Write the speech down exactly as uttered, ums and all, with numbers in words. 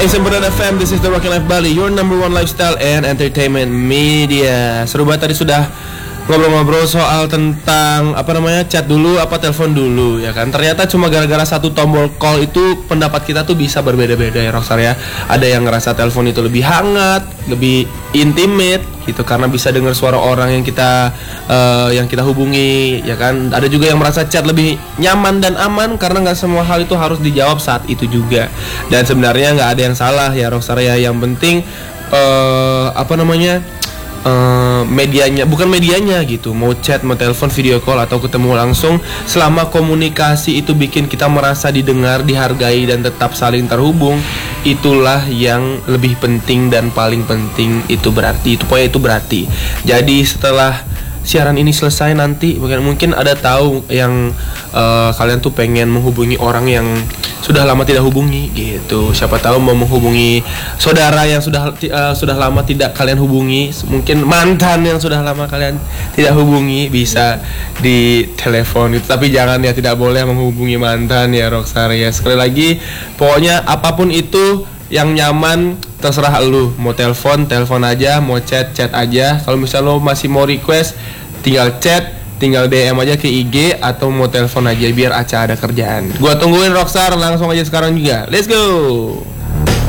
Ini Semperan F M, this is the Rockin' Life Bali, your number one lifestyle and entertainment media. Seru banget tadi sudah ngobrol-ngobrol soal tentang apa namanya, chat dulu apa telepon dulu ya kan. Ternyata cuma gara-gara satu tombol call itu pendapat kita tuh bisa berbeda-beda ya Rockstar ya. Ada yang ngerasa telepon itu lebih hangat, lebih intimate gitu karena bisa dengar suara orang yang kita uh, yang kita hubungi ya kan. Ada juga yang merasa chat lebih nyaman dan aman karena nggak semua hal itu harus dijawab saat itu juga. Dan sebenarnya nggak ada yang salah ya Rockstar ya. Yang penting uh, apa namanya Uh, medianya, bukan medianya gitu. Mau chat, mau telepon, video call atau ketemu langsung, selama komunikasi itu bikin kita merasa didengar, dihargai dan tetap saling terhubung, itulah yang lebih penting dan paling penting. Itu berarti, itu pokoknya itu berarti. Jadi setelah siaran ini selesai nanti mungkin mungkin ada tahu yang uh, kalian tuh pengen menghubungi orang yang sudah lama tidak hubungi gitu. Siapa tahu mau menghubungi saudara yang sudah uh, sudah lama tidak kalian hubungi, mungkin mantan yang sudah lama kalian tidak hubungi, bisa di telepon itu. Tapi jangan ya, tidak boleh menghubungi mantan ya Rockstar ya. Sekali lagi, pokoknya apapun itu yang nyaman, terserah lu. Mau telepon, telepon aja. Mau chat, chat aja. Kalau misalnya lo masih mau request, tinggal chat, tinggal D M aja ke I G atau mau telepon aja biar Aca ada kerjaan. Gua tungguin Rockstar, langsung aja sekarang juga. Let's go.